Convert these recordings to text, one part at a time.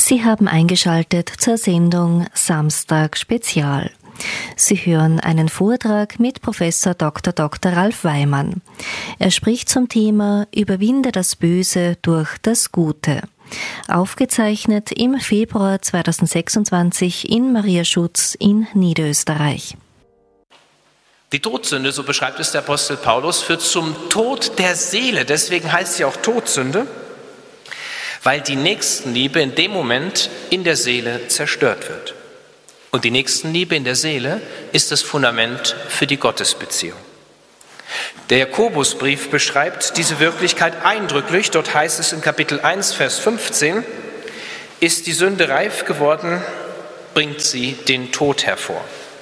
Sie haben eingeschaltet zur Sendung Samstag Spezial. Sie hören einen Vortrag mit Professor Dr. Ralf Weimann. Er spricht zum Thema Überwinde das Böse durch das Gute. Aufgezeichnet im Februar 2026 in Mariaschutz in Niederösterreich. Die Todsünde, so beschreibt es der Apostel Paulus, führt zum Tod der Seele. Deswegen heißt sie auch Todsünde, weil die Nächstenliebe in dem Moment in der Seele zerstört wird. Und die Nächstenliebe in der Seele ist das Fundament für die Gottesbeziehung. Der Jakobusbrief beschreibt diese Wirklichkeit eindrücklich. Dort heißt es in Kapitel 1, Vers 15, ist die Sünde reif geworden, bringt sie den Tod hervor.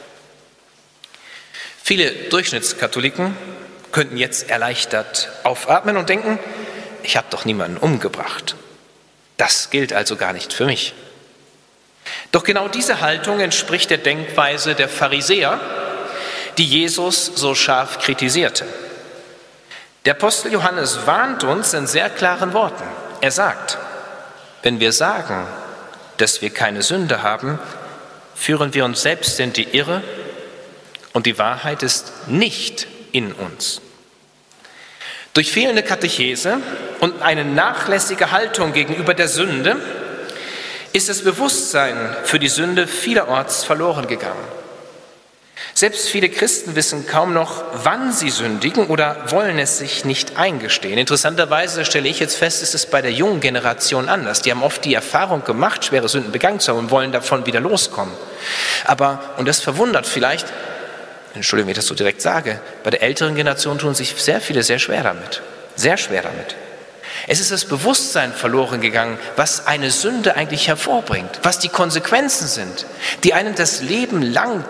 Viele Durchschnittskatholiken könnten jetzt erleichtert aufatmen und denken, ich habe doch niemanden umgebracht. Das gilt also gar nicht für mich. Doch genau diese Haltung entspricht der Denkweise der Pharisäer, die Jesus so scharf kritisierte. Der Apostel Johannes warnt uns in sehr klaren Worten. Er sagt, wenn wir sagen, dass wir keine Sünde haben, führen wir uns selbst in die Irre und die Wahrheit ist nicht in uns. Durch fehlende Katechese und eine nachlässige Haltung gegenüber der Sünde ist das Bewusstsein für die Sünde vielerorts verloren gegangen. Selbst viele Christen wissen kaum noch, wann sie sündigen oder wollen es sich nicht eingestehen. Interessanterweise stelle ich jetzt fest, ist es bei der jungen Generation anders. Die haben oft die Erfahrung gemacht, schwere Sünden begangen zu haben und wollen davon wieder loskommen. Aber, und das verwundert vielleicht, Entschuldigung, wenn ich das so direkt sage, bei der älteren Generation tun sich sehr viele sehr schwer damit. Sehr schwer damit. Es ist das Bewusstsein verloren gegangen, was eine Sünde eigentlich hervorbringt, was die Konsequenzen sind, die einen das Leben lang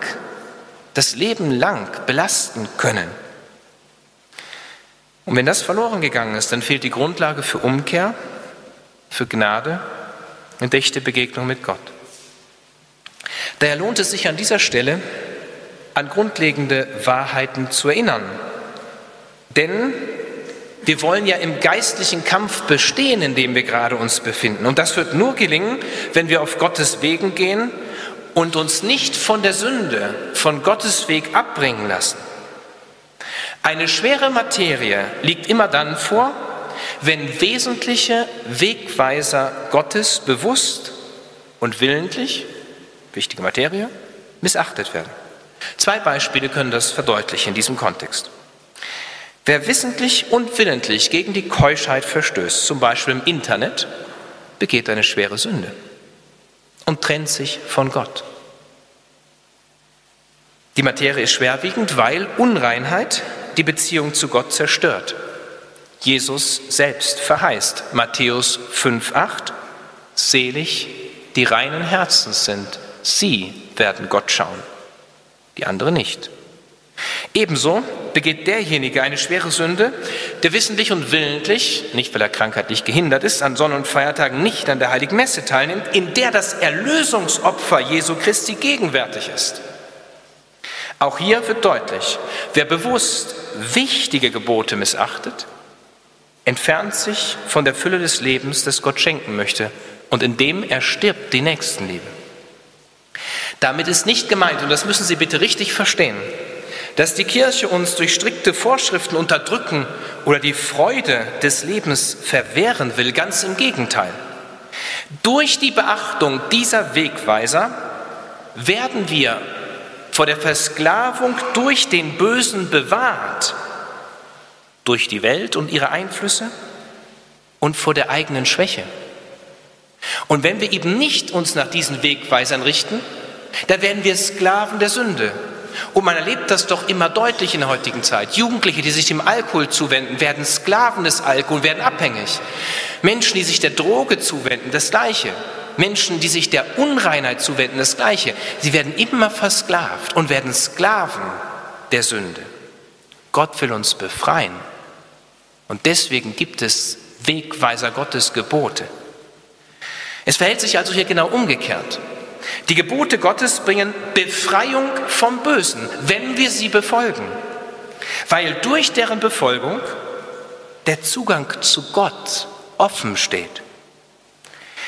belasten können. Und wenn das verloren gegangen ist, dann fehlt die Grundlage für Umkehr, für Gnade und echte Begegnung mit Gott. Daher lohnt es sich an dieser Stelle, an grundlegende Wahrheiten zu erinnern. Denn wir wollen ja im geistlichen Kampf bestehen, in dem wir gerade uns befinden. Und das wird nur gelingen, wenn wir auf Gottes Wegen gehen und uns nicht von der Sünde, von Gottes Weg abbringen lassen. Eine schwere Materie liegt immer dann vor, wenn wesentliche Wegweiser Gottes bewusst und willentlich, wichtige Materie, missachtet werden. 2 Beispiele können das verdeutlichen in diesem Kontext. Wer wissentlich und willentlich gegen die Keuschheit verstößt, zum Beispiel im Internet, begeht eine schwere Sünde und trennt sich von Gott. Die Materie ist schwerwiegend, weil Unreinheit die Beziehung zu Gott zerstört. Jesus selbst verheißt, Matthäus 5,8, selig, die reinen Herzens sind, sie werden Gott schauen, die andere nicht. Ebenso begeht derjenige eine schwere Sünde, der wissentlich und willentlich, nicht weil er krankheitlich gehindert ist, an Sonn- und Feiertagen nicht an der Heiligen Messe teilnimmt, in der das Erlösungsopfer Jesu Christi gegenwärtig ist. Auch hier wird deutlich, wer bewusst wichtige Gebote missachtet, entfernt sich von der Fülle des Lebens, das Gott schenken möchte, und indem er stirbt die Nächstenliebe. Damit ist nicht gemeint, und das müssen Sie bitte richtig verstehen, dass die Kirche uns durch strikte Vorschriften unterdrücken oder die Freude des Lebens verwehren will. Ganz im Gegenteil. Durch die Beachtung dieser Wegweiser werden wir vor der Versklavung durch den Bösen bewahrt, durch die Welt und ihre Einflüsse und vor der eigenen Schwäche. Und wenn wir eben nicht uns nach diesen Wegweisern richten, dann werden wir Sklaven der Sünde. Und man erlebt das doch immer deutlich in der heutigen Zeit. Jugendliche, die sich dem Alkohol zuwenden, werden Sklaven des Alkohols, werden abhängig. Menschen, die sich der Droge zuwenden, das Gleiche. Menschen, die sich der Unreinheit zuwenden, das Gleiche. Sie werden immer versklavt und werden Sklaven der Sünde. Gott will uns befreien. Und deswegen gibt es Wegweiser Gottes Gebote. Es verhält sich also hier genau umgekehrt. Die Gebote Gottes bringen Befreiung vom Bösen, wenn wir sie befolgen, weil durch deren Befolgung der Zugang zu Gott offen steht.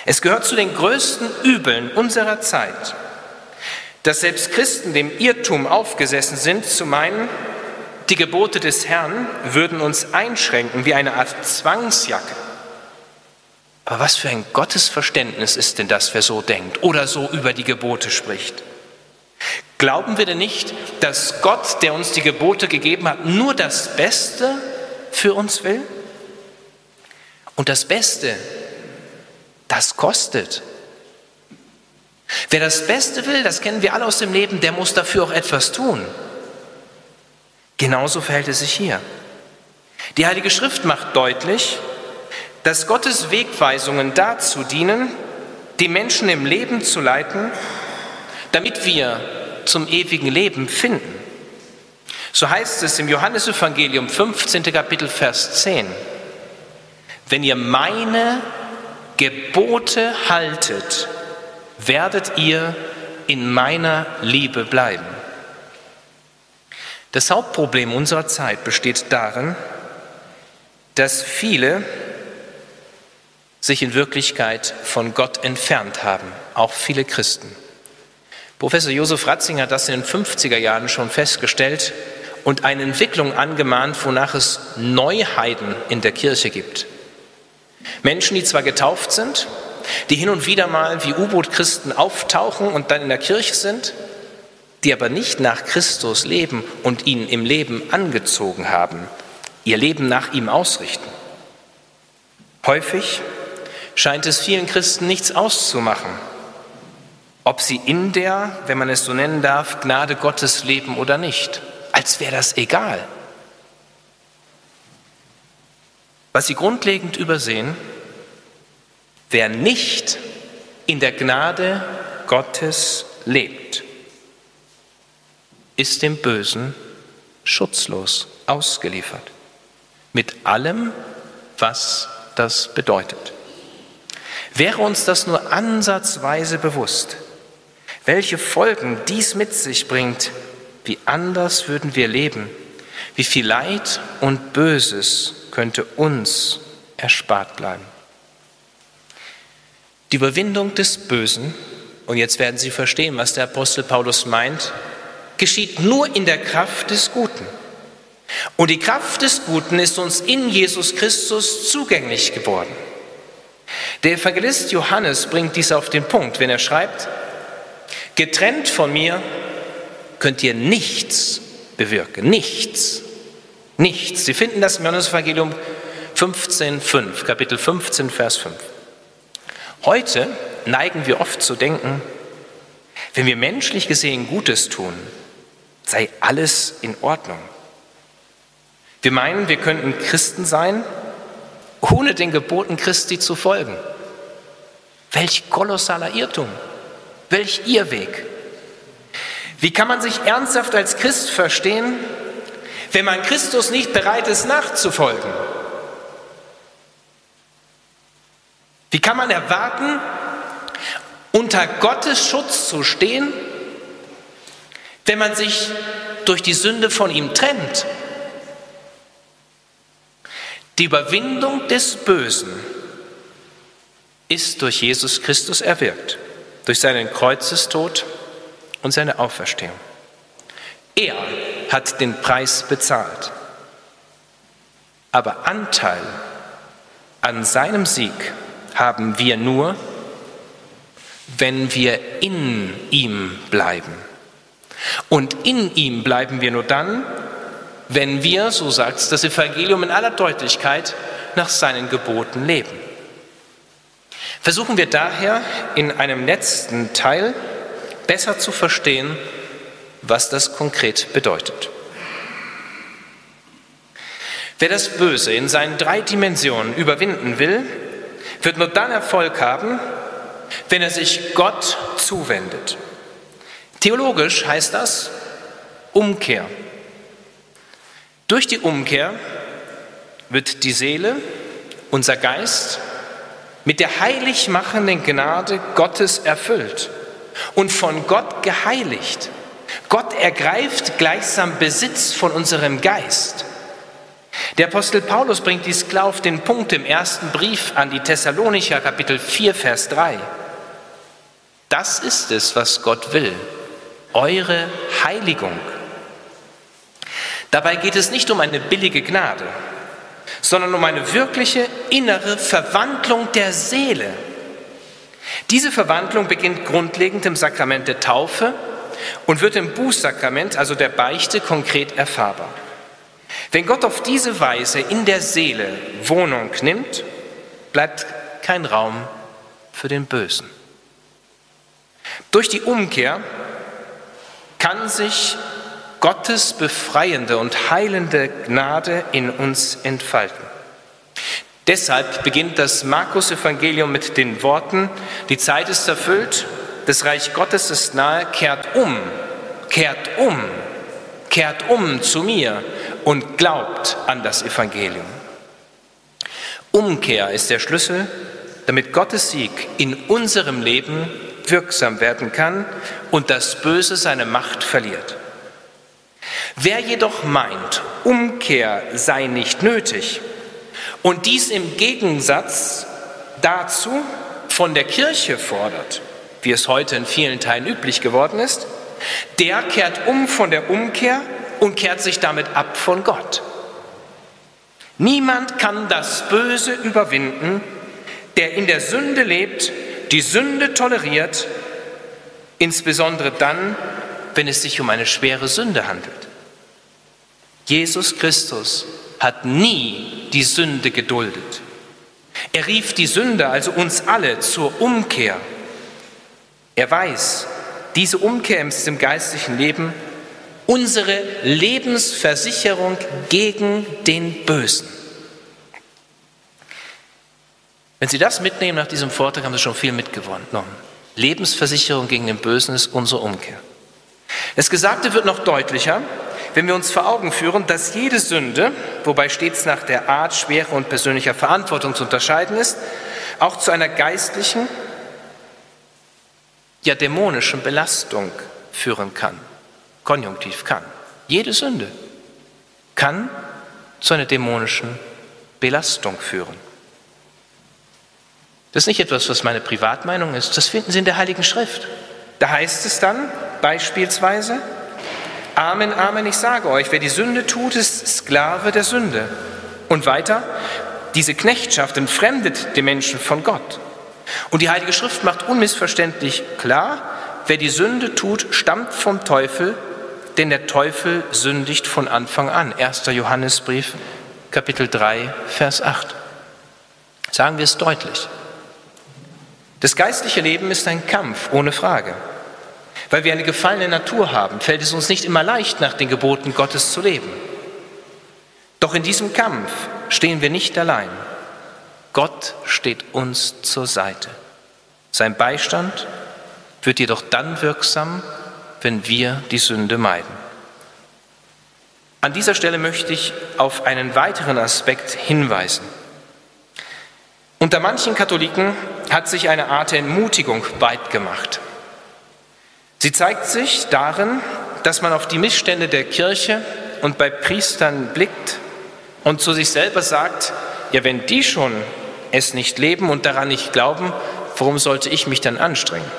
Es gehört zu den größten Übeln unserer Zeit, dass selbst Christen dem Irrtum aufgesessen sind, zu meinen, die Gebote des Herrn würden uns einschränken wie eine Art Zwangsjacke. Aber was für ein Gottesverständnis ist denn das, wer so denkt oder so über die Gebote spricht? Glauben wir denn nicht, dass Gott, der uns die Gebote gegeben hat, nur das Beste für uns will? Und das Beste, das kostet. Wer das Beste will, das kennen wir alle aus dem Leben, der muss dafür auch etwas tun. Genauso verhält es sich hier. Die Heilige Schrift macht deutlich, dass Gottes Wegweisungen dazu dienen, die Menschen im Leben zu leiten, damit wir zum ewigen Leben finden. So heißt es im Johannesevangelium 15. Kapitel Vers 10. Wenn ihr meine Gebote haltet, werdet ihr in meiner Liebe bleiben. Das Hauptproblem unserer Zeit besteht darin, dass viele sich in Wirklichkeit von Gott entfernt haben, auch viele Christen. Professor Josef Ratzinger hat das in den 50er Jahren schon festgestellt und eine Entwicklung angemahnt, wonach es Neuheiden in der Kirche gibt. Menschen, die zwar getauft sind, die hin und wieder mal wie U-Boot-Christen auftauchen und dann in der Kirche sind, die aber nicht nach Christus leben und ihn im Leben angezogen haben, ihr Leben nach ihm ausrichten. Häufig scheint es vielen Christen nichts auszumachen, ob sie in der, wenn man es so nennen darf, Gnade Gottes leben oder nicht. Als wäre das egal. Was sie grundlegend übersehen: Wer nicht in der Gnade Gottes lebt, ist dem Bösen schutzlos ausgeliefert. Mit allem, was das bedeutet. Wäre uns das nur ansatzweise bewusst, welche Folgen dies mit sich bringt, wie anders würden wir leben, wie viel Leid und Böses könnte uns erspart bleiben. Die Überwindung des Bösen, und jetzt werden Sie verstehen, was der Apostel Paulus meint, geschieht nur in der Kraft des Guten. Und die Kraft des Guten ist uns in Jesus Christus zugänglich geworden. Der Evangelist Johannes bringt dies auf den Punkt, wenn er schreibt: Getrennt von mir könnt ihr nichts bewirken. Nichts. Nichts. Sie finden das im Johannesevangelium 15,5, Kapitel 15, Vers 5. Heute neigen wir oft zu denken, wenn wir menschlich gesehen Gutes tun, sei alles in Ordnung. Wir meinen, wir könnten Christen sein, ohne den Geboten Christi zu folgen. Welch kolossaler Irrtum, welch Irrweg. Wie kann man sich ernsthaft als Christ verstehen, wenn man Christus nicht bereit ist, nachzufolgen? Wie kann man erwarten, unter Gottes Schutz zu stehen, wenn man sich durch die Sünde von ihm trennt? Die Überwindung des Bösen ist durch Jesus Christus erwirkt, durch seinen Kreuzestod und seine Auferstehung. Er hat den Preis bezahlt. Aber Anteil an seinem Sieg haben wir nur, wenn wir in ihm bleiben. Und in ihm bleiben wir nur dann, wenn wir, so sagt es das Evangelium in aller Deutlichkeit, nach seinen Geboten leben. Versuchen wir daher in einem letzten Teil besser zu verstehen, was das konkret bedeutet. Wer das Böse in seinen 3 Dimensionen überwinden will, wird nur dann Erfolg haben, wenn er sich Gott zuwendet. Theologisch heißt das Umkehr. Durch die Umkehr wird die Seele, unser Geist, mit der heilig machenden Gnade Gottes erfüllt und von Gott geheiligt. Gott ergreift gleichsam Besitz von unserem Geist. Der Apostel Paulus bringt dies klar auf den Punkt im ersten Brief an die Thessalonicher, Kapitel 4, Vers 3. Das ist es, was Gott will, eure Heiligung. Dabei geht es nicht um eine billige Gnade, sondern um eine wirkliche innere Verwandlung der Seele. Diese Verwandlung beginnt grundlegend im Sakrament der Taufe und wird im Bußsakrament, also der Beichte, konkret erfahrbar. Wenn Gott auf diese Weise in der Seele Wohnung nimmt, bleibt kein Raum für den Bösen. Durch die Umkehr kann sich Gottes befreiende und heilende Gnade in uns entfalten. Deshalb beginnt das Markus-Evangelium mit den Worten: Die Zeit ist erfüllt, das Reich Gottes ist nahe, kehrt um zu mir und glaubt an das Evangelium. Umkehr ist der Schlüssel, damit Gottes Sieg in unserem Leben wirksam werden kann und das Böse seine Macht verliert. Wer jedoch meint, Umkehr sei nicht nötig und dies im Gegensatz dazu von der Kirche fordert, wie es heute in vielen Teilen üblich geworden ist, der kehrt um von der Umkehr und kehrt sich damit ab von Gott. Niemand kann das Böse überwinden, der in der Sünde lebt, die Sünde toleriert, insbesondere dann, wenn es sich um eine schwere Sünde handelt. Jesus Christus hat nie die Sünde geduldet. Er rief die Sünder, also uns alle, zur Umkehr. Er weiß, diese Umkehr ist im geistlichen Leben unsere Lebensversicherung gegen den Bösen. Wenn Sie das mitnehmen nach diesem Vortrag, haben Sie schon viel mitgenommen. Lebensversicherung gegen den Bösen ist unsere Umkehr. Das Gesagte wird noch deutlicher, wenn wir uns vor Augen führen, dass jede Sünde, wobei stets nach der Art, Schwere und persönlicher Verantwortung zu unterscheiden ist, auch zu einer geistlichen, ja dämonischen Belastung führen kann. Konjunktiv kann. Jede Sünde kann zu einer dämonischen Belastung führen. Das ist nicht etwas, was meine Privatmeinung ist, das finden Sie in der Heiligen Schrift. Da heißt es dann beispielsweise: Amen, Amen, ich sage euch, wer die Sünde tut, ist Sklave der Sünde. Und weiter, diese Knechtschaft entfremdet den Menschen von Gott. Und die Heilige Schrift macht unmissverständlich klar, wer die Sünde tut, stammt vom Teufel, denn der Teufel sündigt von Anfang an. 1. Johannesbrief, Kapitel 3, Vers 8. Sagen wir es deutlich. Das geistliche Leben ist ein Kampf, ohne Frage. Weil wir eine gefallene Natur haben, fällt es uns nicht immer leicht, nach den Geboten Gottes zu leben. Doch in diesem Kampf stehen wir nicht allein. Gott steht uns zur Seite. Sein Beistand wird jedoch dann wirksam, wenn wir die Sünde meiden. An dieser Stelle möchte ich auf einen weiteren Aspekt hinweisen. Unter manchen Katholiken hat sich eine Art Entmutigung breit gemacht. Sie zeigt sich darin, dass man auf die Missstände der Kirche und bei Priestern blickt und zu sich selber sagt: Ja, wenn die schon es nicht leben und daran nicht glauben, warum sollte ich mich dann anstrengen?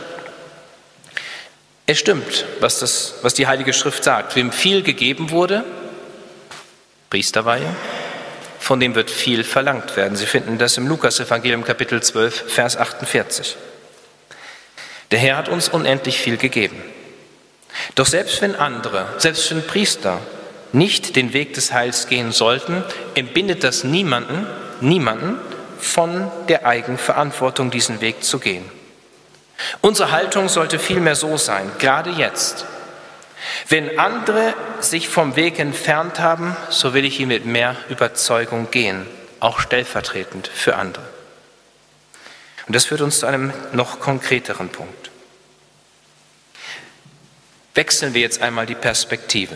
Es stimmt, was die Heilige Schrift sagt. Wem viel gegeben wurde, Priesterweihe, von dem wird viel verlangt werden. Sie finden das im Lukas-Evangelium, Kapitel 12, Vers 48. Der Herr hat uns unendlich viel gegeben. Doch selbst wenn Priester nicht den Weg des Heils gehen sollten, entbindet das niemanden von der Eigenverantwortung, diesen Weg zu gehen. Unsere Haltung sollte vielmehr so sein, gerade jetzt: Wenn andere sich vom Weg entfernt haben, so will ich ihn mit mehr Überzeugung gehen, auch stellvertretend für andere. Und das führt uns zu einem noch konkreteren Punkt. Wechseln wir jetzt einmal die Perspektive.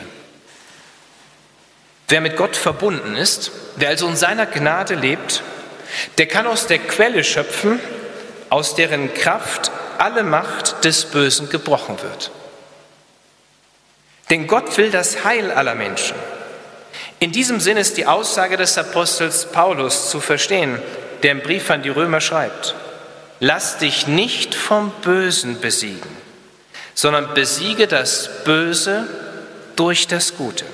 Wer mit Gott verbunden ist, wer also in seiner Gnade lebt, der kann aus der Quelle schöpfen, aus deren Kraft alle Macht des Bösen gebrochen wird. Denn Gott will das Heil aller Menschen. In diesem Sinn ist die Aussage des Apostels Paulus zu verstehen, der im Brief an die Römer schreibt: Lass dich nicht vom Bösen besiegen, sondern besiege das Böse durch das Gute.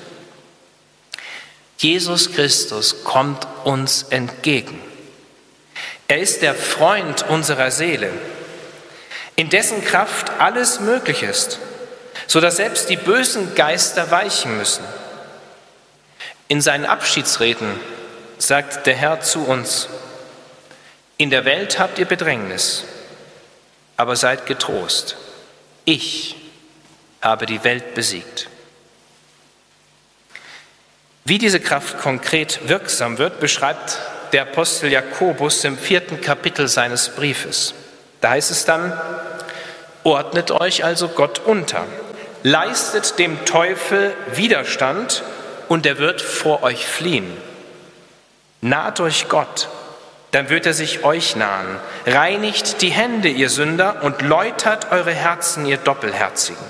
Jesus Christus kommt uns entgegen. Er ist der Freund unserer Seele, in dessen Kraft alles möglich ist, sodass selbst die bösen Geister weichen müssen. In seinen Abschiedsreden sagt der Herr zu uns: In der Welt habt ihr Bedrängnis, aber seid getrost. Ich habe die Welt besiegt. Wie diese Kraft konkret wirksam wird, beschreibt der Apostel Jakobus im 4. Kapitel seines Briefes. Da heißt es dann: Ordnet euch also Gott unter, leistet dem Teufel Widerstand und er wird vor euch fliehen. Naht euch Gott, dann wird er sich euch nahen. Reinigt die Hände, ihr Sünder, und läutert eure Herzen, ihr Doppelherzigen.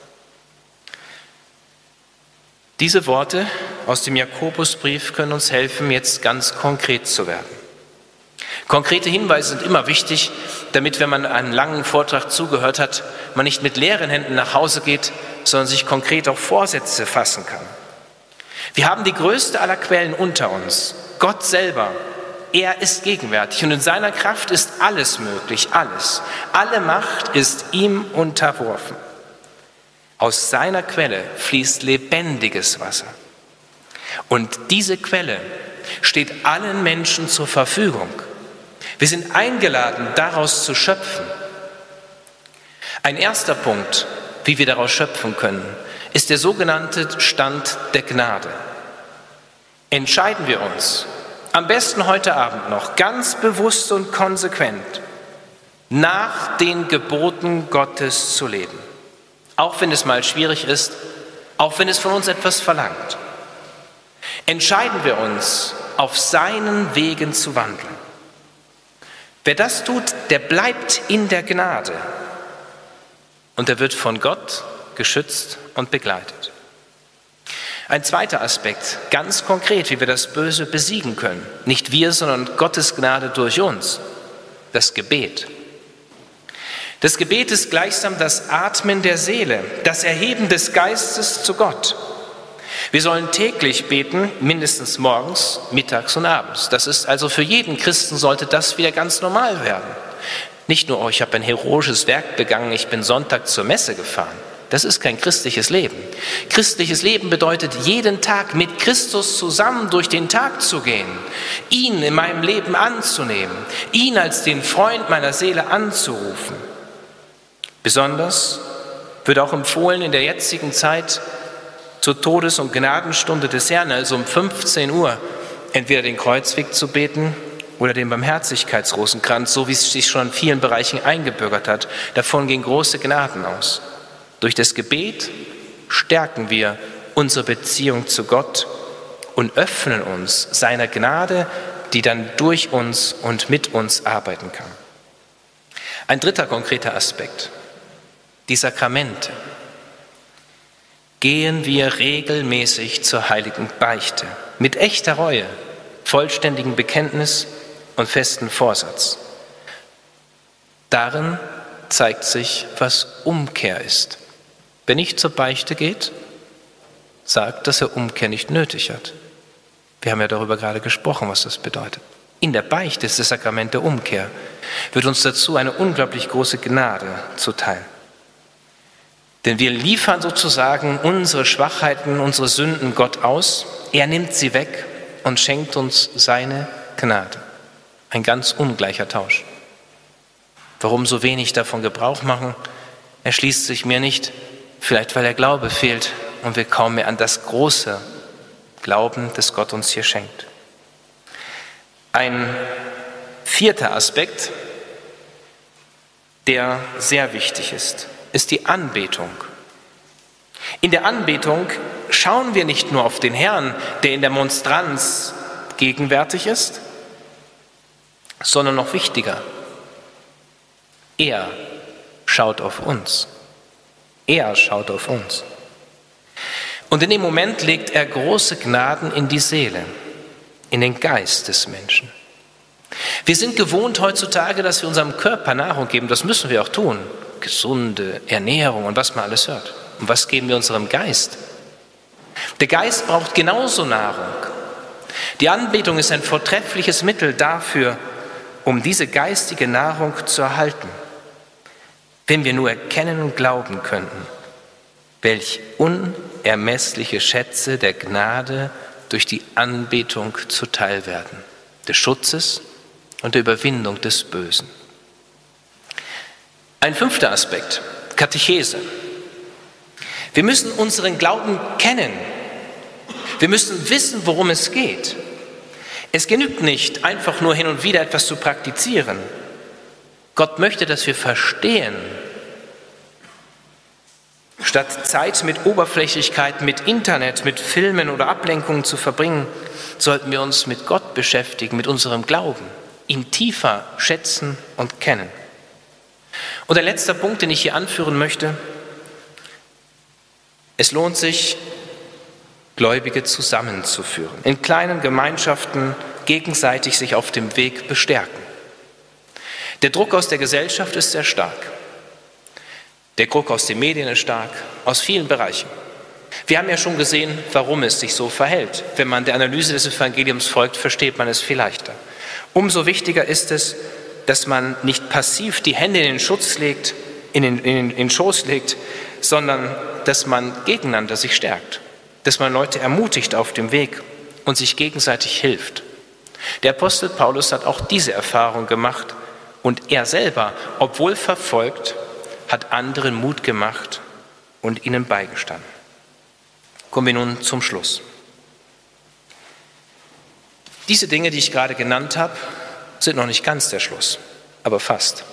Diese Worte aus dem Jakobusbrief können uns helfen, jetzt ganz konkret zu werden. Konkrete Hinweise sind immer wichtig, damit, wenn man einen langen Vortrag zugehört hat, man nicht mit leeren Händen nach Hause geht, sondern sich konkret auch Vorsätze fassen kann. Wir haben die größte aller Quellen unter uns, Gott selber. Er ist gegenwärtig und in seiner Kraft ist alles möglich, alles. Alle Macht ist ihm unterworfen. Aus seiner Quelle fließt lebendiges Wasser. Und diese Quelle steht allen Menschen zur Verfügung. Wir sind eingeladen, daraus zu schöpfen. Ein erster Punkt, wie wir daraus schöpfen können, ist der sogenannte Stand der Gnade. Entscheiden wir uns, am besten heute Abend noch, ganz bewusst und konsequent, nach den Geboten Gottes zu leben. Auch wenn es mal schwierig ist, auch wenn es von uns etwas verlangt. Entscheiden wir uns, auf seinen Wegen zu wandeln. Wer das tut, der bleibt in der Gnade und er wird von Gott geschützt und begleitet. Ein zweiter Aspekt, ganz konkret, wie wir das Böse besiegen können. Nicht wir, sondern Gottes Gnade durch uns. Das Gebet. Das Gebet ist gleichsam das Atmen der Seele, das Erheben des Geistes zu Gott. Wir sollen täglich beten, mindestens morgens, mittags und abends. Das ist also für jeden Christen, sollte das wieder ganz normal werden. Nicht nur, ich habe ein heroisches Werk begangen, ich bin Sonntag zur Messe gefahren. Das ist kein christliches Leben. Christliches Leben bedeutet, jeden Tag mit Christus zusammen durch den Tag zu gehen, ihn in meinem Leben anzunehmen, ihn als den Freund meiner Seele anzurufen. Besonders wird auch empfohlen, in der jetzigen Zeit zur Todes- und Gnadenstunde des Herrn, also um 15 Uhr, entweder den Kreuzweg zu beten oder den Barmherzigkeitsrosenkranz, so wie es sich schon in vielen Bereichen eingebürgert hat. Davon gehen große Gnaden aus. Durch das Gebet stärken wir unsere Beziehung zu Gott und öffnen uns seiner Gnade, die dann durch uns und mit uns arbeiten kann. Ein dritter konkreter Aspekt, die Sakramente. Gehen wir regelmäßig zur heiligen Beichte, mit echter Reue, vollständigem Bekenntnis und festem Vorsatz. Darin zeigt sich, was Umkehr ist. Wer nicht zur Beichte geht, sagt, dass er Umkehr nicht nötig hat. Wir haben ja darüber gerade gesprochen, was das bedeutet. In der Beichte ist das Sakrament der Umkehr, wird uns dazu eine unglaublich große Gnade zuteil. Denn wir liefern sozusagen unsere Schwachheiten, unsere Sünden Gott aus. Er nimmt sie weg und schenkt uns seine Gnade. Ein ganz ungleicher Tausch. Warum so wenig davon Gebrauch machen, erschließt sich mir nicht. Vielleicht, weil der Glaube fehlt und wir kaum mehr an das große Glauben, das Gott uns hier schenkt. Ein vierter Aspekt, der sehr wichtig ist die Anbetung. In der Anbetung schauen wir nicht nur auf den Herrn, der in der Monstranz gegenwärtig ist, sondern noch wichtiger, er schaut auf uns. Er schaut auf uns. Und in dem Moment legt er große Gnaden in die Seele, in den Geist des Menschen. Wir sind gewohnt heutzutage, dass wir unserem Körper Nahrung geben. Das müssen wir auch tun. Gesunde Ernährung und was man alles hört. Und was geben wir unserem Geist? Der Geist braucht genauso Nahrung. Die Anbetung ist ein vortreffliches Mittel dafür, um diese geistige Nahrung zu erhalten. Wenn wir nur erkennen und glauben könnten, welch unermessliche Schätze der Gnade durch die Anbetung zuteil werden, des Schutzes und der Überwindung des Bösen. Ein 5. Aspekt, Katechese. Wir müssen unseren Glauben kennen. Wir müssen wissen, worum es geht. Es genügt nicht, einfach nur hin und wieder etwas zu praktizieren. Gott möchte, dass wir verstehen. Statt Zeit mit Oberflächlichkeit, mit Internet, mit Filmen oder Ablenkungen zu verbringen, sollten wir uns mit Gott beschäftigen, mit unserem Glauben, ihn tiefer schätzen und kennen. Und der letzte Punkt, den ich hier anführen möchte: Es lohnt sich, Gläubige zusammenzuführen, in kleinen Gemeinschaften gegenseitig sich auf dem Weg bestärken. Der Druck aus der Gesellschaft ist sehr stark. Der Druck aus den Medien ist stark, aus vielen Bereichen. Wir haben ja schon gesehen, warum es sich so verhält. Wenn man der Analyse des Evangeliums folgt, versteht man es viel leichter. Umso wichtiger ist es, dass man nicht passiv die Hände in den Schoß legt, sondern dass man gegeneinander sich stärkt, dass man Leute ermutigt auf dem Weg und sich gegenseitig hilft. Der Apostel Paulus hat auch diese Erfahrung gemacht und er selber, obwohl verfolgt, hat anderen Mut gemacht und ihnen beigestanden. Kommen wir nun zum Schluss. Diese Dinge, die ich gerade genannt habe, sind noch nicht ganz der Schluss, aber fast.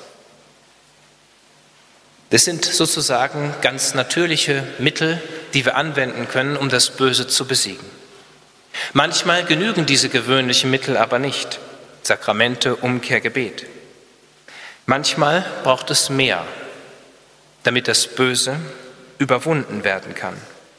Das sind sozusagen ganz natürliche Mittel, die wir anwenden können, um das Böse zu besiegen. Manchmal genügen diese gewöhnlichen Mittel aber nicht. Sakramente, Umkehr, Gebet. Manchmal braucht es mehr, damit das Böse überwunden werden kann.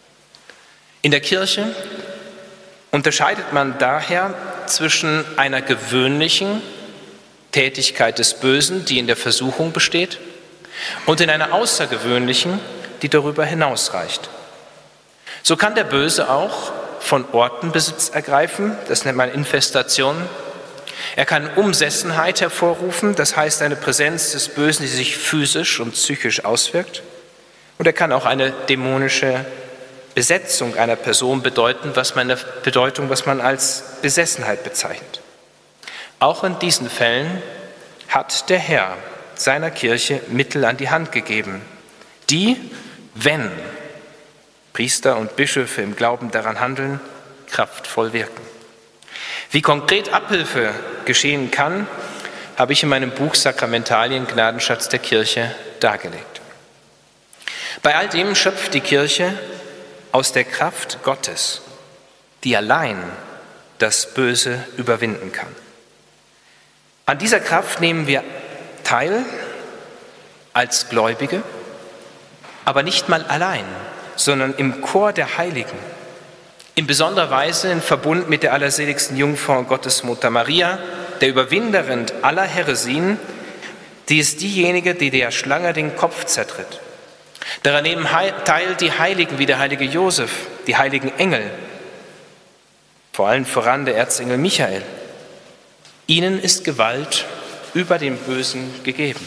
In der Kirche unterscheidet man daher zwischen einer gewöhnlichen Tätigkeit des Bösen, die in der Versuchung besteht, und in einer außergewöhnlichen, die darüber hinausreicht. So kann der Böse auch von Orten Besitz ergreifen, das nennt man Infestation. Er kann Umsessenheit hervorrufen, das heißt eine Präsenz des Bösen, die sich physisch und psychisch auswirkt. Und er kann auch eine dämonische Besetzung einer Person bedeuten, was man als Besessenheit bezeichnet. Auch in diesen Fällen hat der Herr seiner Kirche Mittel an die Hand gegeben, die, wenn Priester und Bischöfe im Glauben daran handeln, kraftvoll wirken. Wie konkret Abhilfe geschehen kann, habe ich in meinem Buch Sakramentalien, Gnadenschatz der Kirche dargelegt. Bei all dem schöpft die Kirche aus der Kraft Gottes, die allein das Böse überwinden kann. An dieser Kraft nehmen wir teil als Gläubige, aber nicht mal allein, sondern im Chor der Heiligen, in besonderer Weise in Verbund mit der allerseligsten Jungfrau Gottesmutter Maria, der Überwinderin aller Häresien, die ist diejenige, die der Schlange den Kopf zertritt. Daran nehmen teil die Heiligen wie der heilige Josef, die heiligen Engel, vor allem voran der Erzengel Michael. Ihnen ist Gewalt über den Bösen gegeben.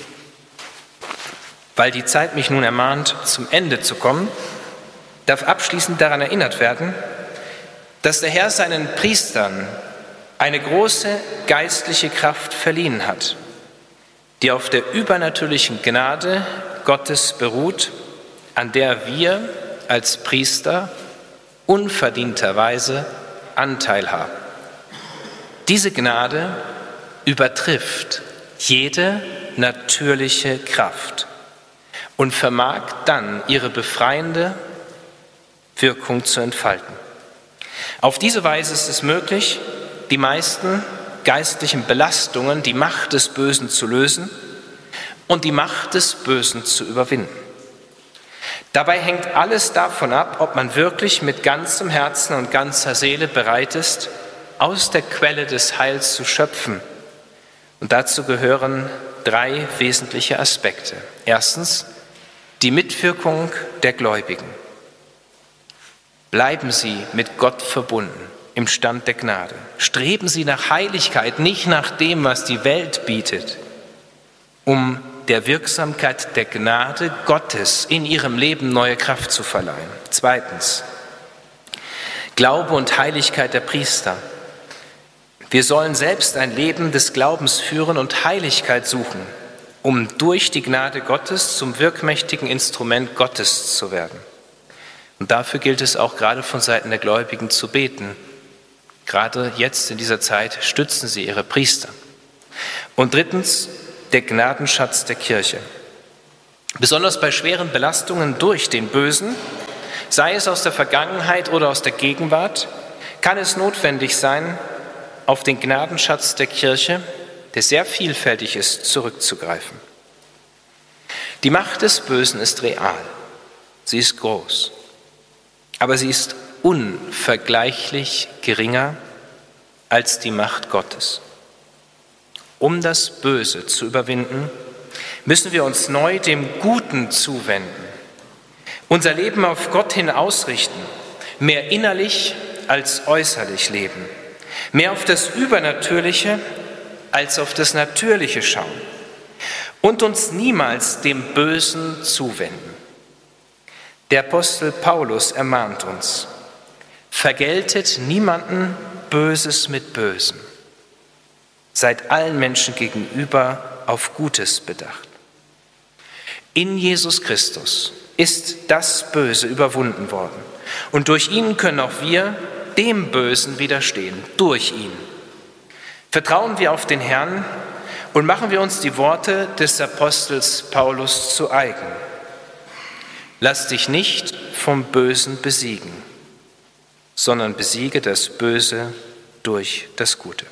Weil die Zeit mich nun ermahnt, zum Ende zu kommen, darf abschließend daran erinnert werden, dass der Herr seinen Priestern eine große geistliche Kraft verliehen hat, die auf der übernatürlichen Gnade Gottes beruht, an der wir als Priester unverdienterweise Anteil haben. Diese Gnade übertrifft jede natürliche Kraft und vermag dann ihre befreiende Wirkung zu entfalten. Auf diese Weise ist es möglich, die meisten geistlichen Belastungen, die Macht des Bösen zu lösen und die Macht des Bösen zu überwinden. Dabei hängt alles davon ab, ob man wirklich mit ganzem Herzen und ganzer Seele bereit ist, aus der Quelle des Heils zu schöpfen. Und dazu gehören 3 wesentliche Aspekte. Erstens, die Mitwirkung der Gläubigen. Bleiben Sie mit Gott verbunden im Stand der Gnade. Streben Sie nach Heiligkeit, nicht nach dem, was die Welt bietet, um der Wirksamkeit der Gnade Gottes in Ihrem Leben neue Kraft zu verleihen. Zweitens, Glaube und Heiligkeit der Priester. Wir sollen selbst ein Leben des Glaubens führen und Heiligkeit suchen, um durch die Gnade Gottes zum wirkmächtigen Instrument Gottes zu werden. Und dafür gilt es auch gerade von Seiten der Gläubigen zu beten. Gerade jetzt in dieser Zeit stützen sie ihre Priester. Und drittens, der Gnadenschatz der Kirche. Besonders bei schweren Belastungen durch den Bösen, sei es aus der Vergangenheit oder aus der Gegenwart, kann es notwendig sein, auf den Gnadenschatz der Kirche, der sehr vielfältig ist, zurückzugreifen. Die Macht des Bösen ist real, sie ist groß, aber sie ist unvergleichlich geringer als die Macht Gottes. Um das Böse zu überwinden, müssen wir uns neu dem Guten zuwenden, unser Leben auf Gott hin ausrichten, mehr innerlich als äußerlich leben, mehr auf das Übernatürliche als auf das Natürliche schauen und uns niemals dem Bösen zuwenden. Der Apostel Paulus ermahnt uns: Vergeltet niemanden Böses mit Bösem. Seid allen Menschen gegenüber auf Gutes bedacht. In Jesus Christus ist das Böse überwunden worden. Und durch ihn können auch wir dem Bösen widerstehen, durch ihn. Vertrauen wir auf den Herrn und machen wir uns die Worte des Apostels Paulus zu eigen. Lass dich nicht vom Bösen besiegen, sondern besiege das Böse durch das Gute.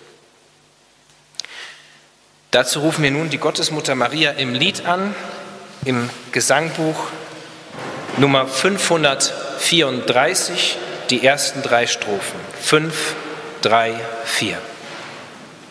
Dazu rufen wir nun die Gottesmutter Maria im Lied an, im Gesangbuch Nummer 534, die ersten 3 Strophen. 5, 3, 4.